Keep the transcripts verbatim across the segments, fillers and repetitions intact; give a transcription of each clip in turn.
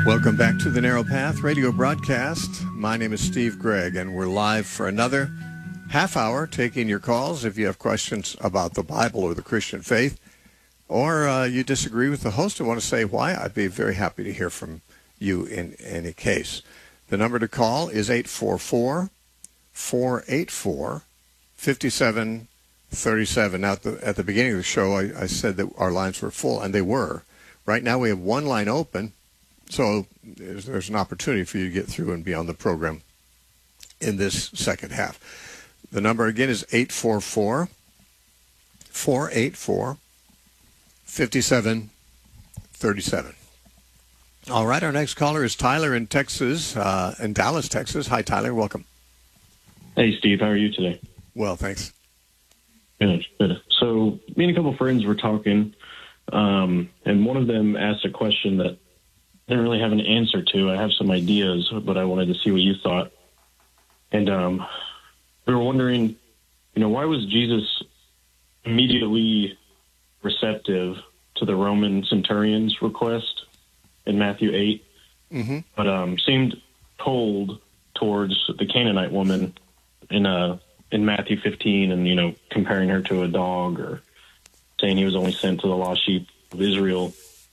Welcome back to the Narrow Path radio broadcast. My name is Steve Gregg, and we're live for another half hour taking your calls if you have questions about the Bible or the Christian faith, or uh, you disagree with the host and want to say why. I'd be very happy to hear from you in any case. The number to call is eight four four, four eight four, five seven three seven. Now, at the, at the beginning of the show, I, I said that our lines were full, and they were. Right now, we have one line open. So there's, there's an opportunity for you to get through and be on the program in this second half. The number again is eight four four, four eight four, five seven three seven. All right, our next caller is Tyler in Texas, uh, in Dallas, Texas. Hi, Tyler. Welcome. Hey, Steve. How are you today? Well, thanks. Good, good. So me and a couple of friends were talking, um, and one of them asked a question that I didn't really have an answer to. I have some ideas, but I wanted to see what you thought. And um, we were wondering, you know, why was Jesus immediately receptive to the Roman centurion's request in Matthew eight, mm-hmm. but um, seemed cold towards the Canaanite woman in uh, in Matthew fifteen, and, you know, comparing her to a dog, or saying he was only sent to the lost sheep of Israel.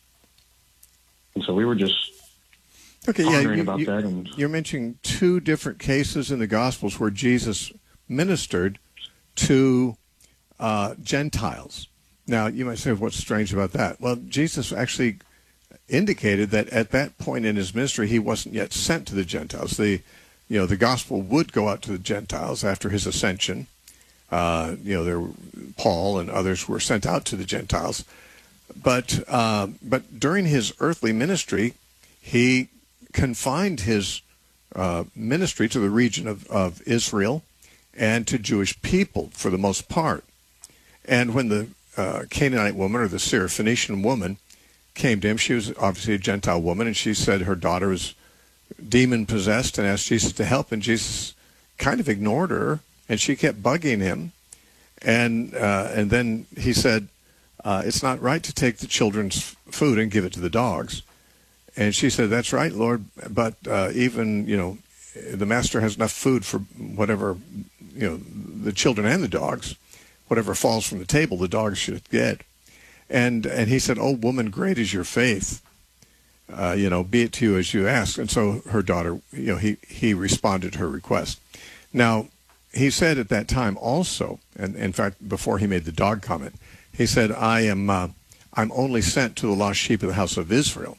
And so we were just okay, pondering yeah, you, about you, that. And you're mentioning two different cases in the Gospels where Jesus ministered to uh, Gentiles. Now, you might say, what's strange about that? Well, Jesus actually indicated that at that point in his ministry, he wasn't yet sent to the Gentiles. The, you know, the gospel would go out to the Gentiles after his ascension. Uh, you know, there, Paul and others were sent out to the Gentiles. But uh, but during his earthly ministry, he confined his uh, ministry to the region of, of Israel and to Jewish people for the most part. And when the uh, Canaanite woman, or the Syrophoenician woman, came to him, she was obviously a Gentile woman, and she said her daughter was demon-possessed and asked Jesus to help, and Jesus kind of ignored her, and she kept bugging him. And, uh, and then he said, Uh, it's not right to take the children's food and give it to the dogs. And she said, that's right, Lord, but uh, even, you know, the master has enough food for whatever, you know, the children and the dogs, whatever falls from the table, the dogs should get. And and he said, oh, woman, great is your faith. Uh, you know, be it to you as you ask. And so her daughter, you know, he, he responded to her request. Now, he said at that time also, and in fact, before he made the dog comment, he said, I am, uh, I'm only sent to the lost sheep of the house of Israel.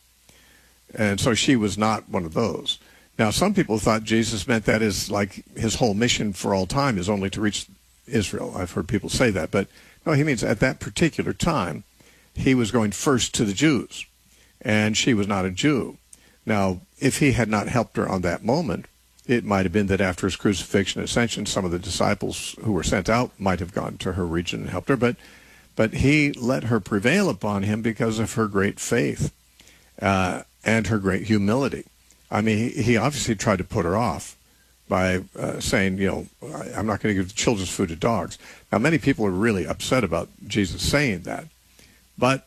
And so she was not one of those. Now, some people thought Jesus meant that as like his whole mission for all time is only to reach Israel. I've heard people say that. But no, he means at that particular time, he was going first to the Jews, and she was not a Jew. Now, if he had not helped her on that moment, it might have been that after his crucifixion and ascension, some of the disciples who were sent out might have gone to her region and helped her. But But he let her prevail upon him because of her great faith uh, and her great humility. I mean, he, he obviously tried to put her off by uh, saying, you know, I'm not going to give the children's food to dogs. Now, many people are really upset about Jesus saying that, but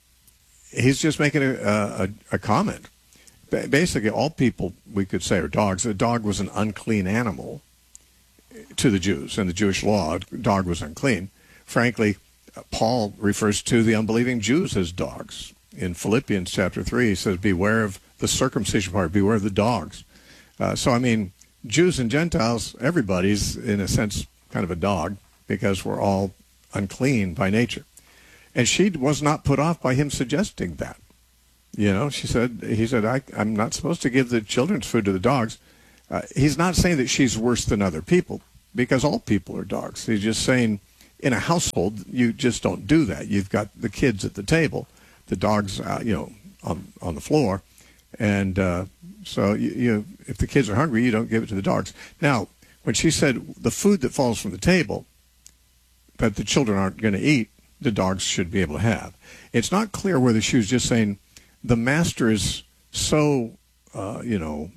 he's just making a, a, a comment. Basically, all people, we could say, are dogs. A dog was an unclean animal to the Jews. In the Jewish law, a dog was unclean. Frankly, Paul refers to the unbelieving Jews as dogs. In Philippians chapter three, he says, beware of the circumcision part, beware of the dogs. Uh, so, I mean, Jews and Gentiles, everybody's, in a sense, kind of a dog, because we're all unclean by nature. And she was not put off by him suggesting that. You know, she said, he said, I, I'm not supposed to give the children's food to the dogs. Uh, he's not saying that she's worse than other people, because all people are dogs. He's just saying, in a household, you just don't do that. You've got the kids at the table, the dogs, uh, you know, on on the floor, and uh, so you, you, if the kids are hungry, you don't give it to the dogs. Now, when she said the food that falls from the table that the children aren't going to eat, the dogs should be able to have. It's not clear whether she was just saying the master is so, uh, you know,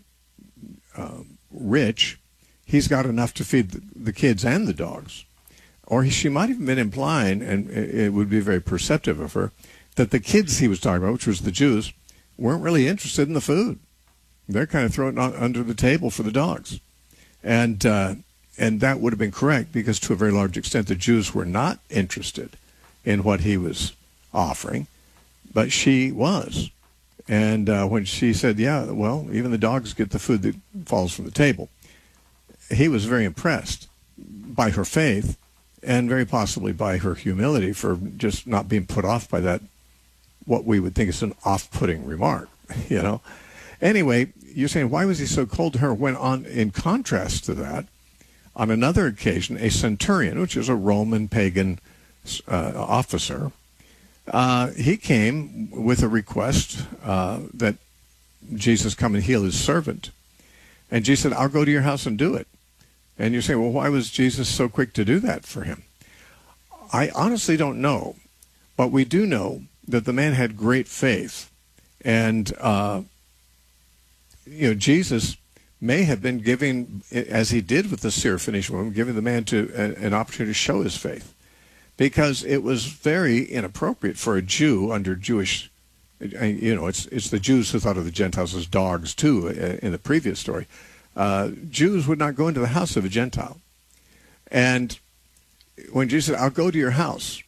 uh, rich, he's got enough to feed the, the kids and the dogs. Or he, she might have been implying, and it would be very perceptive of her, that the kids he was talking about, which was the Jews, weren't really interested in the food. They're kind of throwing it on, under the table for the dogs. And uh, and that would have been correct, because to a very large extent the Jews were not interested in what he was offering, but she was. And uh, when she said, yeah, well, even the dogs get the food that falls from the table, he was very impressed by her faith and very possibly by her humility for just not being put off by that, what we would think is an off-putting remark, you know. Anyway, you're saying, why was he so cold to her? When on, in contrast to that, on another occasion, a centurion, which is a Roman pagan uh, officer, uh, he came with a request uh, that Jesus come and heal his servant. And Jesus said, I'll go to your house and do it. And you're saying, well, why was Jesus so quick to do that for him? I honestly don't know, but we do know that the man had great faith. And, uh, you know, Jesus may have been giving, as he did with the Syrophoenician woman, giving the man to a, an opportunity to show his faith, because it was very inappropriate for a Jew under Jewish, you know, it's it's the Jews who thought of the Gentiles as dogs too in the previous story. Uh, Jews would not go into the house of a Gentile. And when Jesus said, I'll go to your house,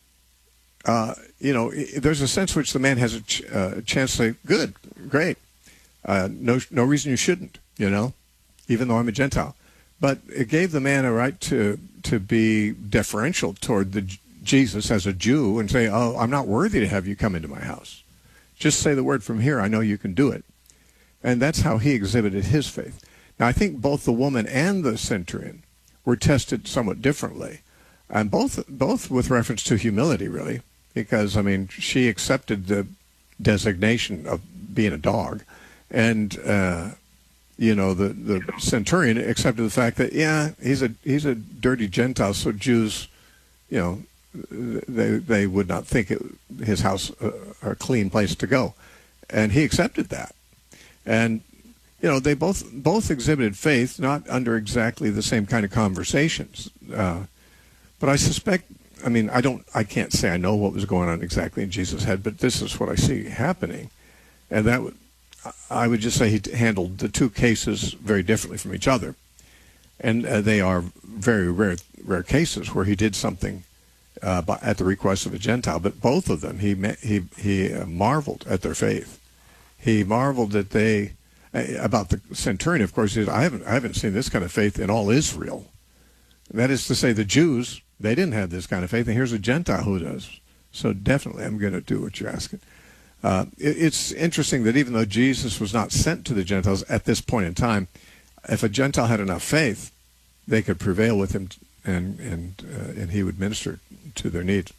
uh, you know, there's a sense in which the man has a, ch- uh, a chance to say, good, great. Uh, no, no reason you shouldn't, you know, even though I'm a Gentile. But it gave the man a right to to be deferential toward the Jesus as a Jew and say, oh, I'm not worthy to have you come into my house. Just say the word from here. I know you can do it. And that's how he exhibited his faith. Now, I think both the woman and the centurion were tested somewhat differently, and both both with reference to humility, really, because, I mean, she accepted the designation of being a dog, and, uh, you know, the, the centurion accepted the fact that, yeah, he's a he's a dirty Gentile, so Jews, you know, they they would not think it, his house a, a clean place to go, and he accepted that. And, you know, they both both exhibited faith, not under exactly the same kind of conversations. Uh, but I suspect, I mean, I don't, I can't say I know what was going on exactly in Jesus' head, but this is what I see happening. And that would, I would just say he handled the two cases very differently from each other. And uh, they are very rare, rare cases where he did something uh, by, at the request of a Gentile. But both of them, he he he uh, marveled at their faith. He marveled that they, about the centurion, of course, he said, I haven't, I haven't seen this kind of faith in all Israel. That is to say, the Jews, they didn't have this kind of faith, and here's a Gentile who does. So definitely I'm going to do what you're asking. Uh, it, it's interesting that even though Jesus was not sent to the Gentiles at this point in time, if a Gentile had enough faith, they could prevail with him, and, and, uh, and he would minister to their needs.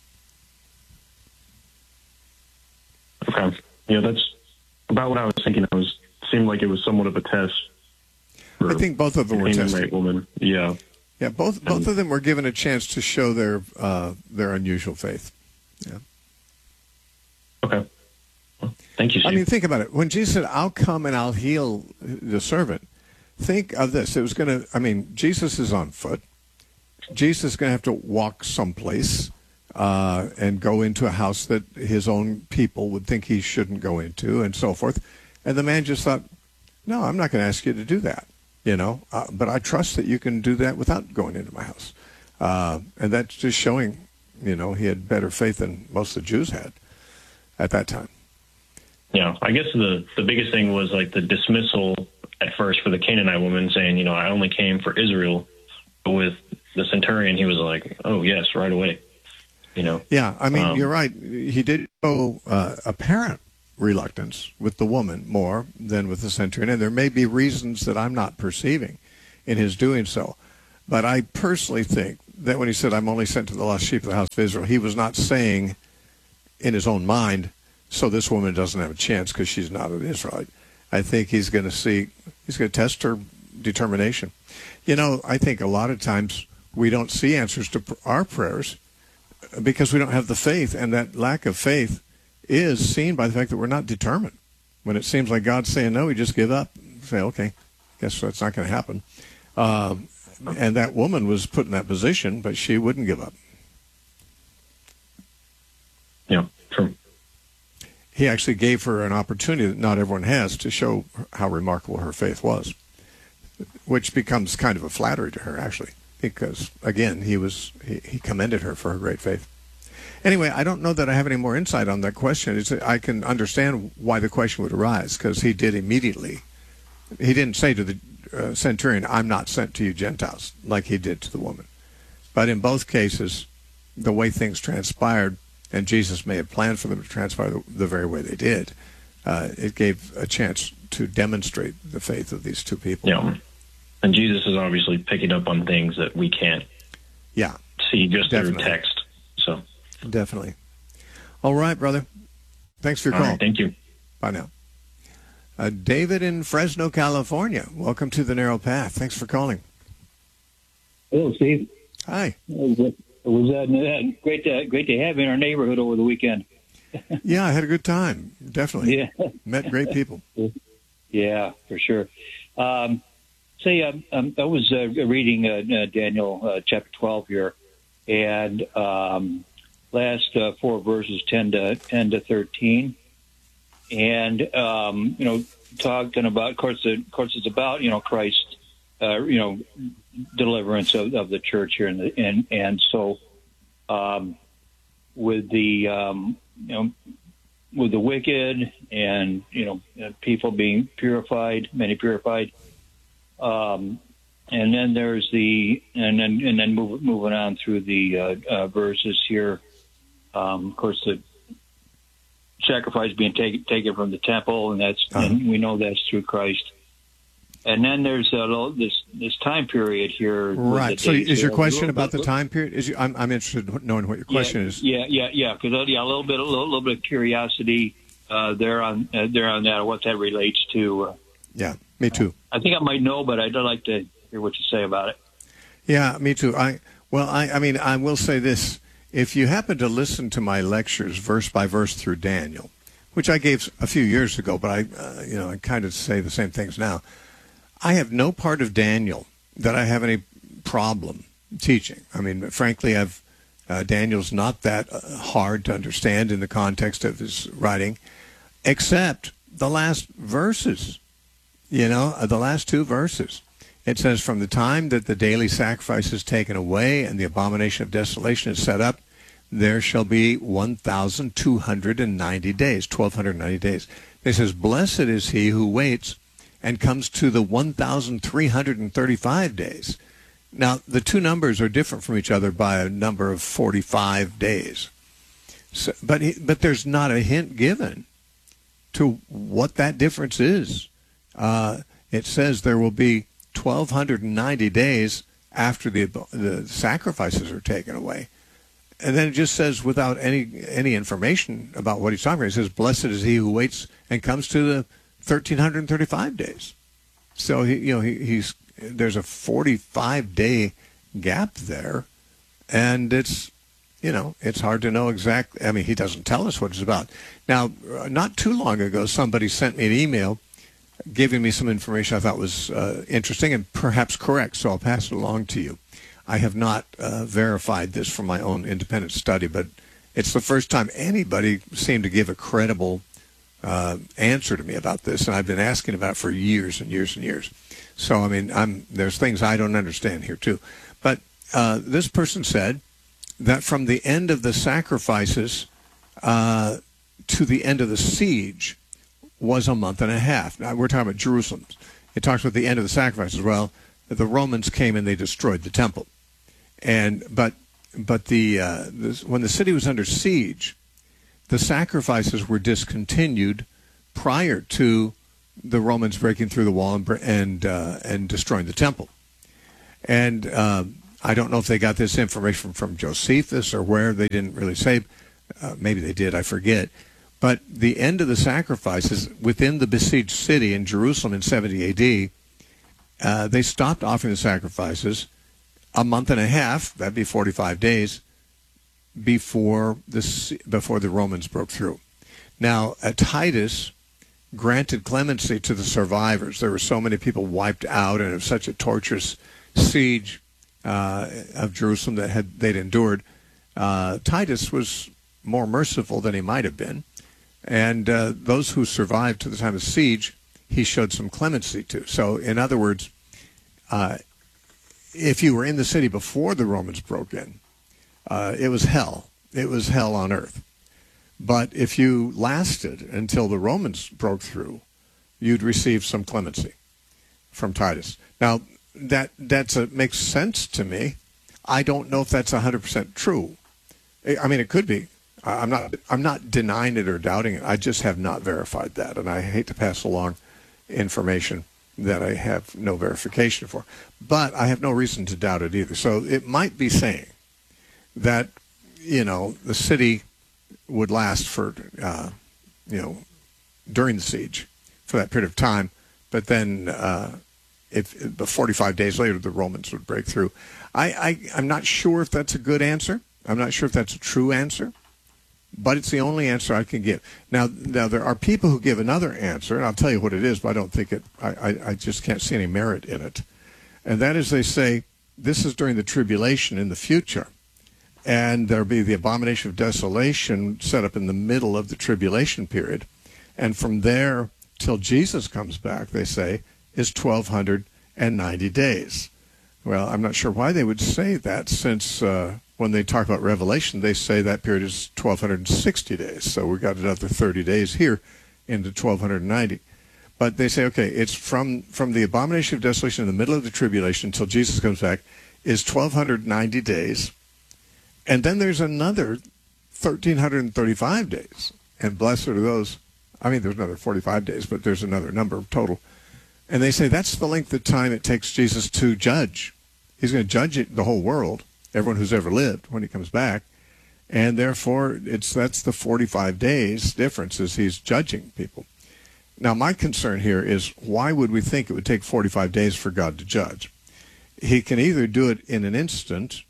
Okay. Yeah, that's about what I was thinking. I was seemed like it was somewhat of a test. I think both of them were tested. Woman. Yeah. Yeah, both both of them were given a chance to show their uh, their unusual faith. Yeah. Okay. Well, thank you, Steve. I mean, think about it. When Jesus said, I'll come and I'll heal the servant, think of this. It was going to, I mean, Jesus is on foot. Jesus is going to have to walk someplace uh, and go into a house that his own people would think he shouldn't go into and so forth. And the man just thought, no, I'm not going to ask you to do that, you know, uh, but I trust that you can do that without going into my house. Uh, and that's just showing, you know, he had better faith than most of the Jews had at that time. Yeah, I guess the, the biggest thing was like the dismissal at first for the Canaanite woman saying, you know, I only came for Israel. But with the centurion, he was like, oh, yes, right away. You know? Yeah, I mean, um, you're right. He did show uh, apparent reluctance with the woman more than with the centurion. And there may be reasons that I'm not perceiving in his doing so. But I personally think that when he said, I'm only sent to the lost sheep of the house of Israel, he was not saying in his own mind, so this woman doesn't have a chance because she's not an Israelite. I think he's going to see, he's going to test her determination. You know, I think a lot of times we don't see answers to our prayers because we don't have the faith, and that lack of faith is seen by the fact that we're not determined. When it seems like God's saying no, we just give up. Say, okay, guess that's not going to happen. Um, and that woman was put in that position, but she wouldn't give up. Yeah, true. he actually gave her an opportunity that not everyone has to show how remarkable her faith was, which becomes kind of a flattery to her, actually, because, again, he was he, he commended her for her great faith. Anyway, I don't know that I have any more insight on that question. It's, I can understand why the question would arise, because he did immediately. He didn't say to the uh, centurion, I'm not sent to you Gentiles, like he did to the woman. But in both cases, the way things transpired, and Jesus may have planned for them to transpire the, the very way they did, uh, it gave a chance to demonstrate the faith of these two people. Yeah. And Jesus is obviously picking up on things that we can't yeah, see just definitely. through text. So Definitely. All right, brother. Thanks for your All call. right, thank you. Bye now. Uh, David in Fresno, California. Welcome to the Narrow Path. Thanks for calling. Hello, Steve. Hi. It was uh, great to great to have you in our neighborhood over the weekend. Yeah, I had a good time. Definitely. Yeah. Met great people. Yeah, for sure. Um, say, um, um, I was uh, reading uh, uh, Daniel uh, chapter twelve here, and um, last uh, four verses, ten to ten to thirteen, and um, you know, talking about, of course, of course, it's about you know Christ, uh, you know, deliverance of, of the church here, and the, and and so um, with the um, you know with the wicked and you know people being purified, many purified. Um, and then there's the, and then and then move, moving on through the uh, uh, verses here. Um, of course, the sacrifice being taken taken from the temple, and that's uh-huh. and we know that's through Christ. And then there's a little, this this time period here. Right. So, is your question about the time period? Is you, I'm I'm interested in knowing what your question yeah, is. Yeah, yeah, yeah. Because yeah, a little bit, a little, little bit of curiosity uh, there on uh, there on that, what that relates to. Uh, yeah, me too. I think I might know, but I'd like to hear what you say about it. Yeah, me too. I well, I I mean, I will say this: if you happen to listen to my lectures verse by verse through Daniel, which I gave a few years ago, but I uh, you know I kind of say the same things now. I have no part of Daniel that I have any problem teaching. I mean, frankly, I've uh, Daniel's not that uh, hard to understand in the context of his writing, except the last verses. You know, uh, the last two verses. It says, "From the time that the daily sacrifice is taken away and the abomination of desolation is set up, there shall be one thousand two hundred ninety days, twelve ninety days." It says, "Blessed is he who waits and comes to the one thousand three hundred thirty-five days." Now, the two numbers are different from each other by a number of forty-five days. So, but he, but there's not a hint given to what that difference is. Uh, it says there will be twelve ninety days after the the sacrifices are taken away. And then it just says, without any any information about what he's talking about, it says, "Blessed is he who waits and comes to the thirteen thirty-five days." So he, you know, he, he's there's a forty-five day gap there, and it's, you know, it's hard to know exactly. I mean, he doesn't tell us what it's about. Now, not too long ago, somebody sent me an email giving me some information I thought was uh, interesting and perhaps correct, so I'll pass it along to you. I have not uh, verified this from my own independent study, but it's the first time anybody seemed to give a credible Uh, answer to me about this, and I've been asking about it for years and years and years. So, I mean, I'm there's things I don't understand here, too. But uh, this person said that from the end of the sacrifices uh, to the end of the siege was a month and a half. Now, we're talking about Jerusalem. It talks about the end of the sacrifices. Well, the Romans came and they destroyed the temple. and But, but the uh, this, when the city was under siege, the sacrifices were discontinued prior to the Romans breaking through the wall and and, uh, and destroying the temple. And uh, I don't know if they got this information from Josephus or where. They didn't really say. Uh, maybe they did, I forget. But the end of the sacrifices within the besieged city in Jerusalem in seventy A D, uh, they stopped offering the sacrifices a month and a half, that'd be forty-five days, before the before the Romans broke through. Now, uh, Titus granted clemency to the survivors. There were so many people wiped out, and it was such a torturous siege uh, of Jerusalem that had they'd endured. Uh, Titus was more merciful than he might have been, And uh, those who survived to the time of siege, he showed some clemency to. So, in other words, uh, if you were in the city before the Romans broke in, uh, it was hell. It was hell on earth. But if you lasted until the Romans broke through, you'd receive some clemency from Titus. Now, that that's a, makes sense to me. I don't know if that's one hundred percent true. I mean, it could be. I'm not I'm not denying it or doubting it. I just have not verified that, and I hate to pass along information that I have no verification for. But I have no reason to doubt it either. So it might be saying that, you know, the city would last for, uh, you know, during the siege for that period of time, but then uh, if, if forty-five days later the Romans would break through. I, I, I'm not sure if that's a good answer. I'm not sure if that's a true answer, but it's the only answer I can give. Now, now there are people who give another answer, and I'll tell you what it is, but I don't think it, I, I, I just can't see any merit in it. And that is, they say, this is during the tribulation in the future, and there'll be the abomination of desolation set up in the middle of the tribulation period. And from there till Jesus comes back, they say, is twelve ninety days. Well, I'm not sure why they would say that, since uh, when they talk about Revelation, they say that period is twelve sixty days. So we've got another thirty days here into twelve ninety. But they say, okay, it's from, from the abomination of desolation in the middle of the tribulation until Jesus comes back is twelve ninety days. And then there's another one thousand three hundred thirty-five days. And blessed are those, I mean, there's another forty-five days, but there's another number total. And they say that's the length of time it takes Jesus to judge. He's going to judge it, the whole world, everyone who's ever lived, when he comes back. And therefore, it's that's the forty-five days difference as he's judging people. Now, my concern here is, why would we think it would take forty-five days for God to judge? He can either do it in an instant,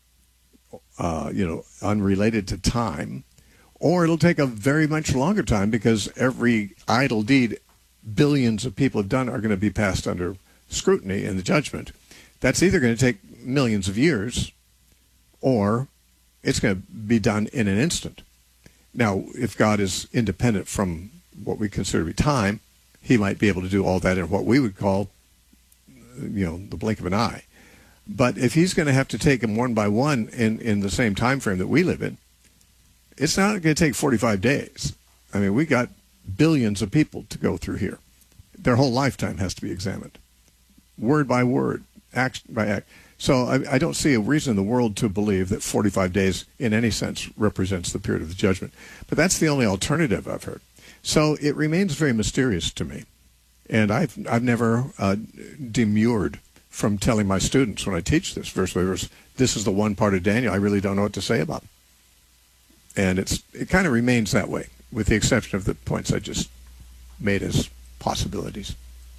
uh, you know, unrelated to time, or it'll take a very much longer time, because every idle deed billions of people have done are going to be passed under scrutiny in the judgment. That's either going to take millions of years, or it's going to be done in an instant. Now, if God is independent from what we consider to be time, he might be able to do all that in what we would call, you know, the blink of an eye. But if he's going to have to take them one by one in, in the same time frame that we live in, it's not going to take forty-five days. I mean, we got billions of people to go through here. Their whole lifetime has to be examined, word by word, act by act. So I, I don't see a reason in the world to believe that forty-five days in any sense represents the period of the judgment. But that's the only alternative I've heard. So it remains very mysterious to me. And I've, I've never uh, demurred from telling my students when I teach this verse by verse, this is the one part of Daniel I really don't know what to say about. And it's it kind of remains that way, with the exception of the points I just made as possibilities.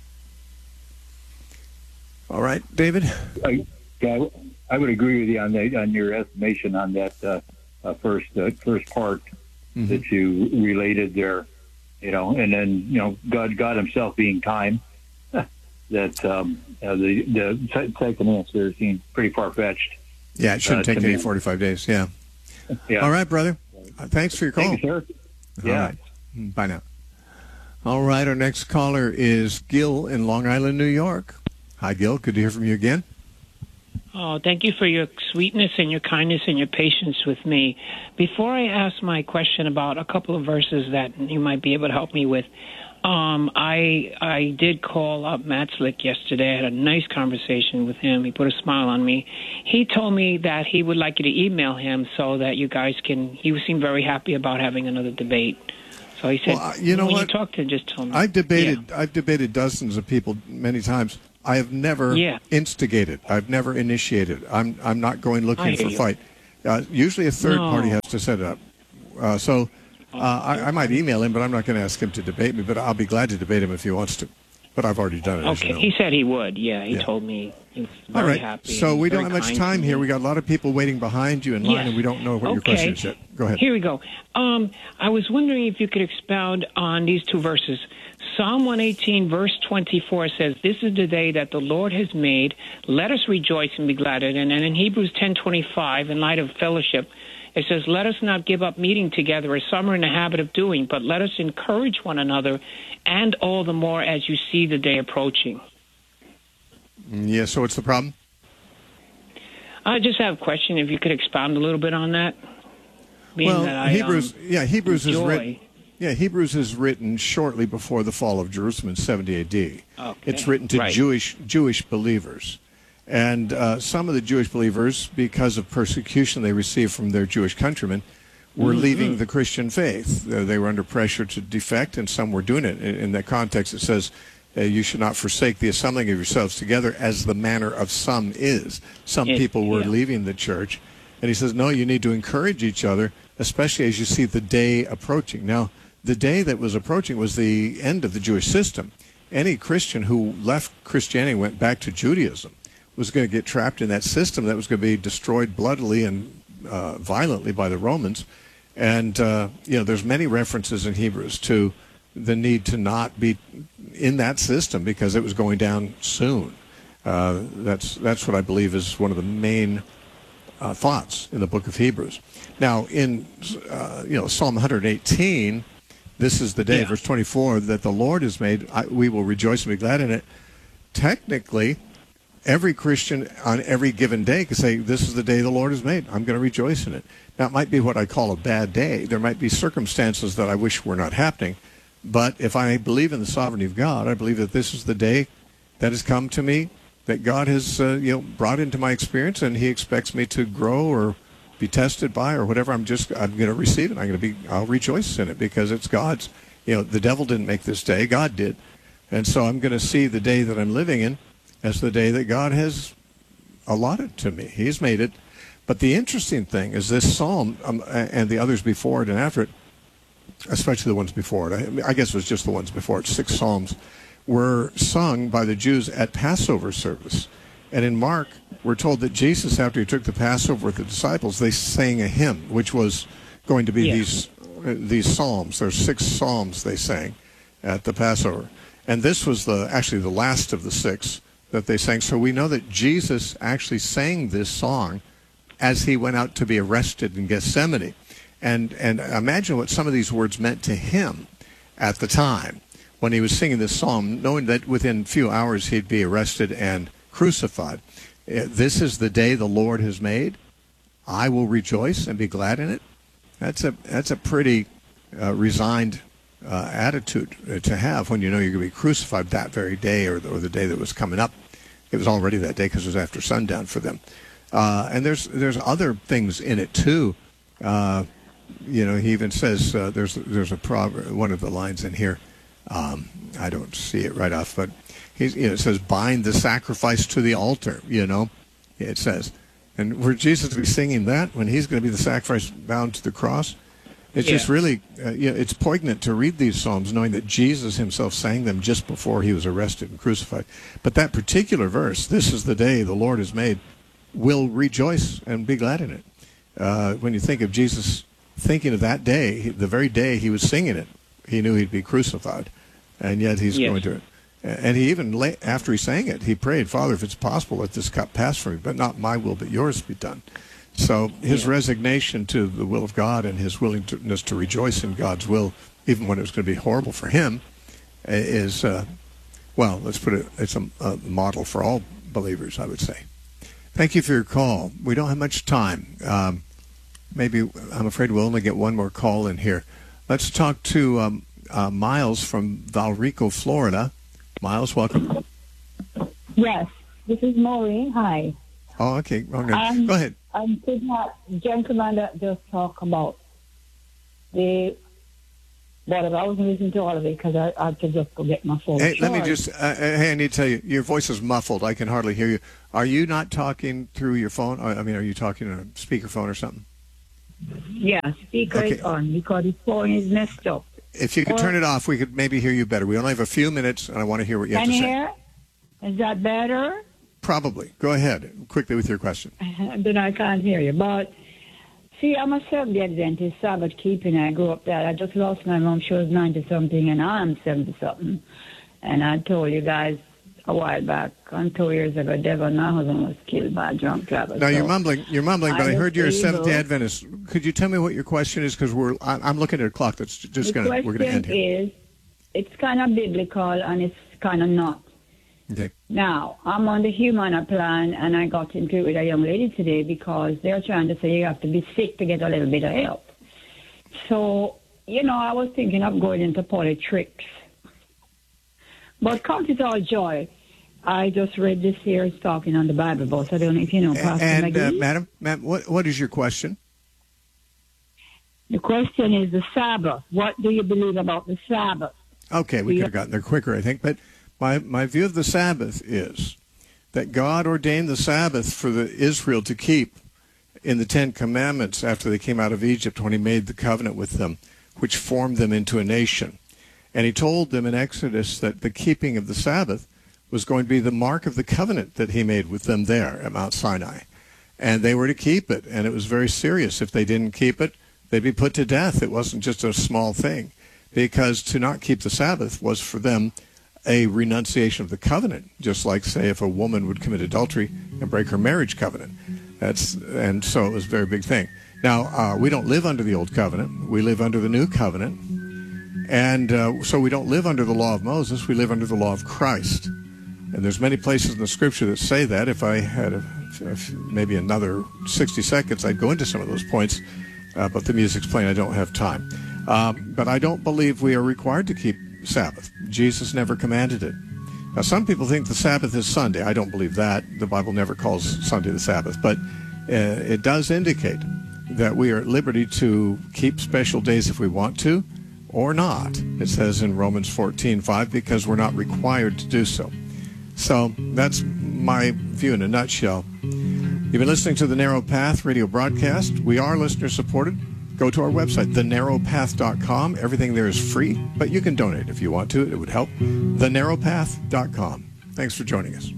All right, David? I, yeah, I would agree with you on that, on your estimation on that uh, uh, first uh, first part mm-hmm. that you related there. You know, and then you know, God, God Himself being time. that um, uh, the the second answer seems pretty far fetched. Yeah, it shouldn't uh, take any forty-five days. Yeah. Yeah. All right, brother. Uh, thanks for your call. Thank you, sir. All yeah. Right. Bye now. All right, our next caller is Gil in Long Island, New York. Hi, Gil. Good to hear from you again. Oh, thank you for your sweetness and your kindness and your patience with me. Before I ask my question about a couple of verses that you might be able to help me with, um, I I did call up Matt Slick yesterday. I had a nice conversation with him. He put a smile on me. He told me that he would like you to email him so that you guys can, he seemed very happy about having another debate. So he said, well, uh, you know when what? you talk to him, just tell me. I've debated, yeah. I've debated dozens of people many times. I have never yeah. instigated. I've never initiated. I'm I'm not going looking for a fight. Uh, usually a third no. party has to set it up. Uh, so uh, I, I might email him, but I'm not going to ask him to debate me. But I'll be glad to debate him if he wants to. But I've already done it. Okay, as you know. He said he would. Yeah, he yeah. told me he was very All right. happy. So we don't have much kind time here. We got a lot of people waiting behind you in line, yes. and we don't know what okay. your question is yet. Go ahead. Here we go. Um, I was wondering if you could expound on these two verses. Psalm one eighteen, verse twenty-four says, "This is the day that the Lord has made. Let us rejoice and be glad in it." And in Hebrews ten twenty-five, in light of fellowship, It says, let us not give up meeting together as some are in the habit of doing, but let us encourage one another, and all the more as you see the day approaching. Yeah, so what's the problem? I just have a question, if you could expound a little bit on that. Being well, that I, Hebrews, um, yeah, Hebrews is enjoy. written. Yeah, Hebrews is written shortly before the fall of Jerusalem in seventy A D. Okay. It's written to Right. Jewish Jewish believers, and uh, some of the Jewish believers, because of persecution they received from their Jewish countrymen, were Mm-hmm. leaving the Christian faith. Uh, They were under pressure to defect, and some were doing it. In, in that context, it says, uh, "You should not forsake the assembling of yourselves together, as the manner of some is." Some It- people were yeah. leaving the church, and he says, "No, you need to encourage each other, especially as you see the day approaching." Now, the day that was approaching was the end of the Jewish system. Any Christian who left Christianity and went back to Judaism was going to get trapped in that system that was going to be destroyed bloodily and uh, violently by the Romans. And, uh, you know, there's many references in Hebrews to the need to not be in that system because it was going down soon. Uh, that's, that's what I believe is one of the main uh, thoughts in the book of Hebrews. Now, in, uh, you know, Psalm one eighteen, this is the day, Yeah. verse twenty-four, that the Lord has made. I, we will rejoice and be glad in it. Technically, every Christian on every given day can say, this is the day the Lord has made. I'm going to rejoice in it. Now, it might be what I call a bad day. There might be circumstances that I wish were not happening. But if I believe in the sovereignty of God, I believe that this is the day that has come to me, that God has uh, you know brought into my experience, and he expects me to grow or be tested by or whatever. I'm just I'm going to receive it. I'm going to be I'll rejoice in it because it's God's. You know, the devil didn't make this day, God did. And so I'm going to see the day that I'm living in as the day that God has allotted to me. He's made it. But the interesting thing is this psalm um, and the others before it and after it, especially the ones before it, I, I guess it was just the ones before it, six psalms, were sung by the Jews at Passover service. And in Mark, we're told that Jesus, after he took the Passover with the disciples, they sang a hymn, which was going to be Yeah. these uh, these psalms. There's six psalms they sang at the Passover. And this was the actually the last of the six that they sang. So we know that Jesus actually sang this song as he went out to be arrested in Gethsemane. And, and imagine what some of these words meant to him at the time when he was singing this psalm, knowing that within a few hours he'd be arrested and crucified. Uh, This is the day the Lord has made. I will rejoice and be glad in it. That's a that's a pretty uh, resigned uh, attitude uh, to have when you know you're going to be crucified that very day or the, or the day that was coming up. It was already that day because it was after sundown for them. Uh, and there's there's other things in it too. Uh, you know, he even says uh, there's there's a proverb, one of the lines in here. Um, I don't see it right off, but he's, you know, it says, "Bind the sacrifice to the altar." You know, it says, and where Jesus will be singing that when he's going to be the sacrifice bound to the cross, it's just Yeah. really, uh, you know, it's poignant to read these psalms knowing that Jesus himself sang them just before he was arrested and crucified. But that particular verse, "This is the day the Lord has made," will rejoice and be glad in it. Uh, when you think of Jesus thinking of that day, he- the very day he was singing it, he knew he'd be crucified, and yet he's Yes. going to it. And he even, la- after he sang it, he prayed, "Father, if it's possible, let this cup pass from me, but not my will, but yours be done." So his Yeah. resignation to the will of God and his willingness to rejoice in God's will, even when it was going to be horrible for him, i- is, uh, well, let's put it, it's a, a model for all believers, I would say. Thank you for your call. We don't have much time. Um, maybe, I'm afraid we'll only get one more call in here. Let's talk to um, uh, Miles from Valrico, Florida. Miles, welcome. Yes, this is Maureen. Hi. Oh, okay. Okay. Um, Go ahead. I'm to that gentleman that just talked about the. But I wasn't listening to all of it because I, I had to just go get my phone. Hey, let me charged. just, uh, hey, I need to tell you, your voice is muffled. I can hardly hear you. Are you not talking through your phone? I mean, are you talking on a speakerphone or something? Yeah, speaker Okay. is on because the phone is messed up. If you could Or- turn it off, we could maybe hear you better. We only have a few minutes, and I want to hear what you have Can to you say. hear? Is that better? Probably. Go ahead, quickly with your question. Then I can't hear you. But see, I'm a Seventh-day Adventist, Sabbath keeping. I grew up there. I just lost my mom. She was ninety something, and I'm seventy something. And I told you guys a while back, and two years ago, Devon, my husband, was killed by a drunk driver. Now so you're mumbling, you're mumbling, but I, I heard you're a was Seventh Day able- Adventist. Could you tell me what your question is? Because we're, I- I'm looking at a clock that's just the gonna, we're gonna end question here. is, it's kind of biblical and it's kind of not. Okay. Now, I'm on the Humana plan, and I got into it with a young lady today because they're trying to say you have to be sick to get a little bit of help. So, you know, I was thinking of going into politics. But count it all joy. I just read this here, it's talking on the Bible bus. I don't know if you know, Pastor And uh, McGee. madam, ma'am, what what is your question? The question is the Sabbath. What do you believe about the Sabbath? Okay, we Yeah. could have gotten there quicker, I think. But my, my view of the Sabbath is that God ordained the Sabbath for the Israel to keep in the Ten Commandments after they came out of Egypt when he made the covenant with them, which formed them into a nation. And he told them in Exodus that the keeping of the Sabbath was going to be the mark of the covenant that he made with them there at Mount Sinai. And they were to keep it, and it was very serious. If they didn't keep it, they'd be put to death. It wasn't just a small thing, because to not keep the Sabbath was for them a renunciation of the covenant, just like, say, if a woman would commit adultery and break her marriage covenant. That's and so it was a very big thing. Now, uh, we don't live under the old covenant. We live under the new covenant. And uh, so we don't live under the law of Moses. We live under the law of Christ. And there's many places in the Scripture that say that. If I had a, a, maybe another sixty seconds, I'd go into some of those points. Uh, but the music's playing. I don't have time. Um, but I don't believe we are required to keep Sabbath. Jesus never commanded it. Now, some people think the Sabbath is Sunday. I don't believe that. The Bible never calls Sunday the Sabbath. But uh, it does indicate that we are at liberty to keep special days if we want to or not. It says in Romans fourteen five, because we're not required to do so. So that's my view in a nutshell. You've been listening to the Narrow Path radio broadcast. We are listener supported. Go to our website, the narrow path dot com. Everything there is free, but you can donate if you want to. It would help. the narrow path dot com. Thanks for joining us.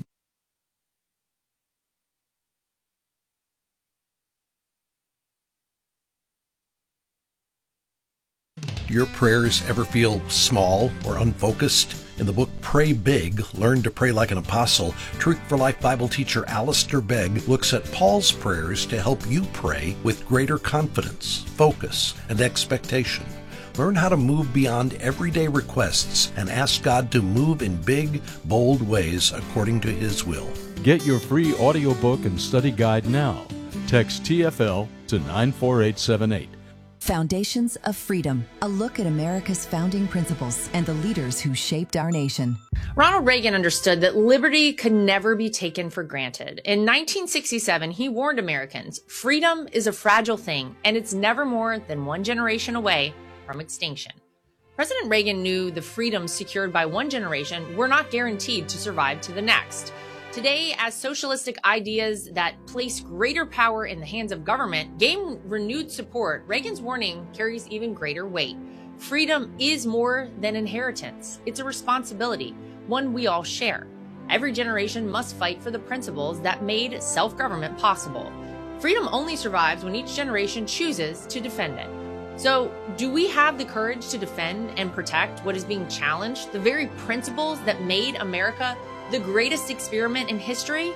Your prayers ever feel small or unfocused? In the book Pray Big, Learn to Pray Like an Apostle, Truth for Life Bible teacher Alistair Begg looks at Paul's prayers to help you pray with greater confidence, focus, and expectation. Learn how to move beyond everyday requests and ask God to move in big, bold ways according to His will. Get your free audiobook and study guide now. Text T F L to nine four eight seven eight. Foundations of Freedom, a look at America's founding principles and the leaders who shaped our nation. Ronald Reagan understood that liberty could never be taken for granted. In nineteen sixty-seven, he warned Americans, freedom is a fragile thing, and it's never more than one generation away from extinction. President Reagan knew the freedoms secured by one generation were not guaranteed to survive to the next. Today, as socialistic ideas that place greater power in the hands of government gain renewed support, Reagan's warning carries even greater weight. Freedom is more than inheritance. It's a responsibility, one we all share. Every generation must fight for the principles that made self-government possible. Freedom only survives when each generation chooses to defend it. So, do we have the courage to defend and protect what is being challenged, the very principles that made America the greatest experiment in history?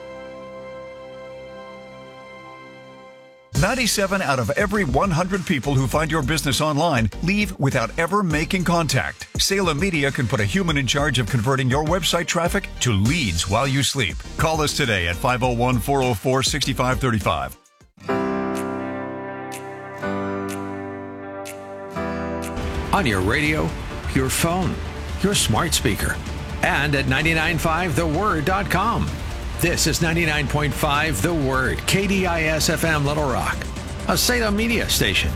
ninety-seven out of every one hundred people who find your business online leave without ever making contact. Salem Media can put a human in charge of converting your website traffic to leads while you sleep. Call us today at five oh one, four oh four, six five three five. On your radio, your phone, your smart speaker, and at ninety-nine point five the word dot com. This is ninety-nine point five The Word, K D I S F M Little Rock, a Salem media station.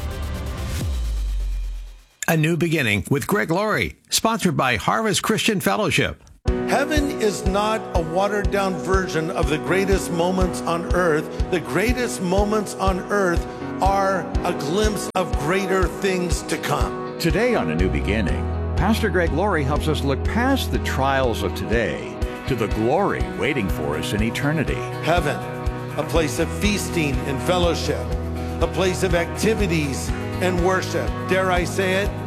A New Beginning with Greg Laurie, sponsored by Harvest Christian Fellowship. Heaven is not a watered-down version of the greatest moments on earth. The greatest moments on earth are a glimpse of greater things to come. Today on A New Beginning, Pastor Greg Laurie helps us look past the trials of today to the glory waiting for us in eternity. Heaven, a place of feasting and fellowship, a place of activities and worship. Dare I say it?